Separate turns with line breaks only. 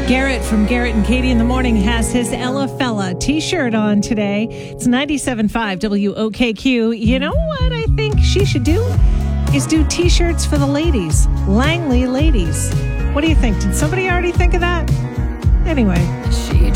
Garrett from Garrett and Katie in the Morning has his Ella Fella t-shirt on today. It's 97.5 WOKQ. You know what I think she should do? Is do t-shirts for the ladies. Langley ladies. What do you think? Did somebody already think of that? Anyway.